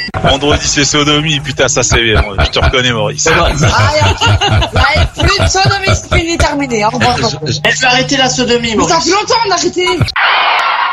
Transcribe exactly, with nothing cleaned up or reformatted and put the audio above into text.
Vendredi c'est sodomie, putain ça c'est bien, je te reconnais Maurice. Ah, plus de sodomie, c'est fini, terminé. Au revoir. Elle veut arrêter la sodomie, Mais ça Maurice. fait longtemps, on a arrêté.